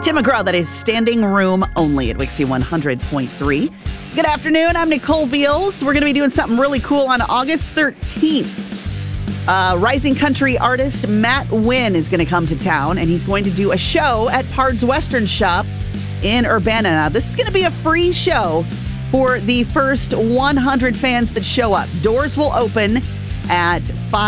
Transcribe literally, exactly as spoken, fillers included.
Tim McGraw, that is Standing Room Only at Wixie one hundred point three. Good afternoon, I'm Nicole Beals. We're going to be doing something really cool on August thirteenth. Uh, rising country artist Matt Winn is going to come to town, and he's going to do a show at Pard's Western Shop in Urbana. Now, this is going to be a free show for the first one hundred fans that show up. Doors will open at five.